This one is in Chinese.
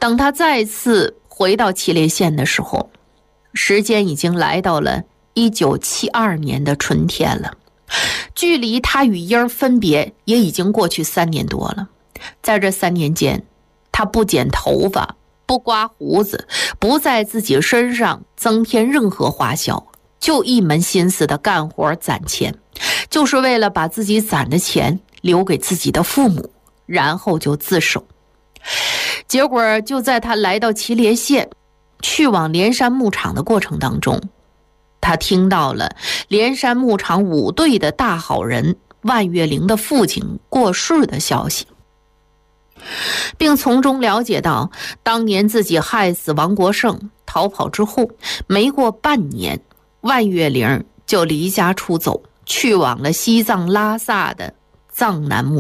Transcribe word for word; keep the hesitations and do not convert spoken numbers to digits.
等他再次回到祁连县的时候，时间已经来到了一九七二年的春天了，距离他与英儿分别也已经过去三年多了。在这三年间，他不剪头发，不刮胡子，不在自己身上增添任何花销，就一门心思的干活攒钱，就是为了把自己攒的钱留给自己的父母，然后就自首。结果就在他来到祁连县去往连山牧场的过程当中，他听到了连山牧场五队的大好人万月玲的父亲过世的消息，并从中了解到当年自己害死王国胜逃跑之后，没过半年，万月玲就离家出走，去往了西藏拉萨的藏南牧